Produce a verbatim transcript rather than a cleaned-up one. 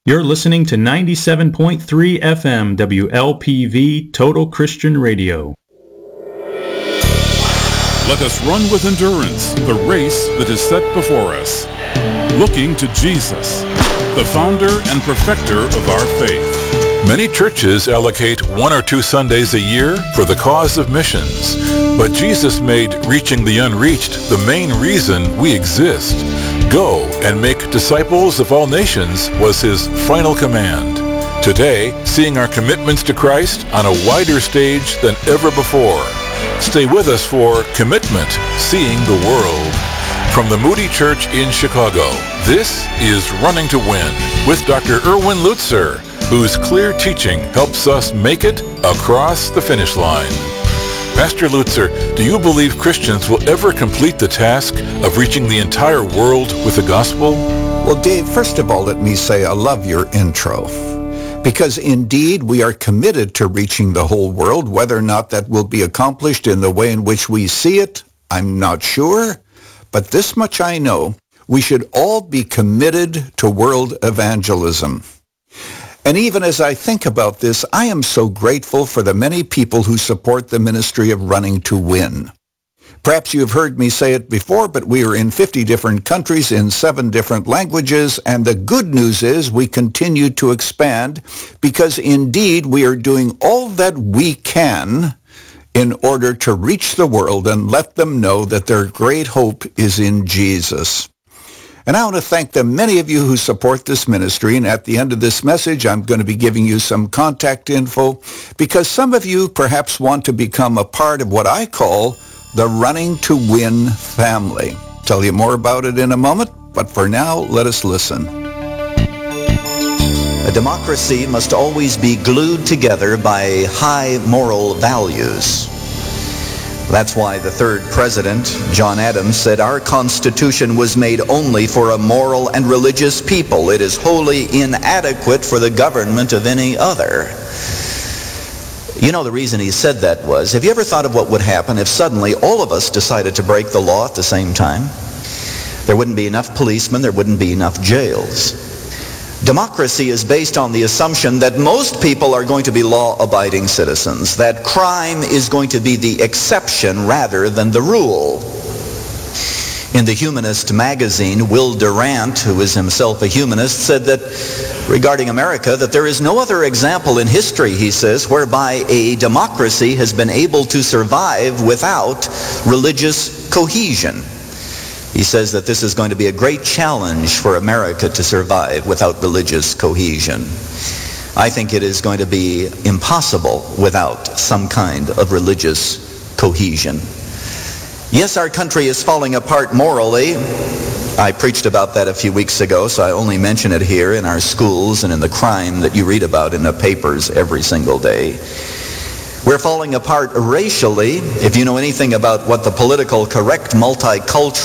You're listening to ninety-seven point three F M W L P V Total Christian Radio. Let us run with endurance the race that is set before us, looking to Jesus, the founder and perfecter of our faith. Many churches allocate one or two Sundays a year for the cause of missions, but Jesus made reaching the unreached the main reason we exist. Go and make disciples of all nations was his final command. Today, seeing our commitments to Christ on a wider stage than ever before. Stay with us for Commitment, Seeing the World. From the Moody Church in Chicago, this is Running to Win with Doctor Erwin Lutzer, whose clear teaching helps us make it across the finish line. Pastor Lutzer, do you believe Christians will ever complete the task of reaching the entire world with the gospel? Well, Dave, first of all, let me say I love your intro. Because indeed, we are committed to reaching the whole world. Whether or not that will be accomplished in the way in which we see it, I'm not sure. But this much I know, we should all be committed to world evangelism. And even as I think about this, I am so grateful for the many people who support the ministry of Running to Win. Perhaps you have heard me say it before, but we are in fifty different countries in seven different languages, and the good news is we continue to expand because indeed we are doing all that we can in order to reach the world and let them know that their great hope is in Jesus. And I want to thank the many of you who support this ministry. And at the end of this message, I'm going to be giving you some contact info because some of you perhaps want to become a part of what I call the Running to Win family. Tell you more about it in a moment, but for now, let us listen. A democracy must always be glued together by high moral values. That's why the third president, John Adams, said our Constitution was made only for a moral and religious people. It is wholly inadequate for the government of any other. You know, the reason he said that was, have you ever thought of what would happen if suddenly all of us decided to break the law at the same time? There wouldn't be enough policemen, there wouldn't be enough jails. Democracy is based on the assumption that most people are going to be law-abiding citizens, that crime is going to be the exception rather than the rule. In the Humanist magazine, Will Durant, who is himself a humanist, said that regarding America, that there is no other example in history, he says, whereby a democracy has been able to survive without religious cohesion. He says that this is going to be a great challenge for America to survive without religious cohesion. I think it is going to be impossible without some kind of religious cohesion. Yes, our country is falling apart morally. I preached about that a few weeks ago, so I only mention it here in our schools and in the crime that you read about in the papers every single day. We're falling apart racially. If you know anything about what the political correct multicultural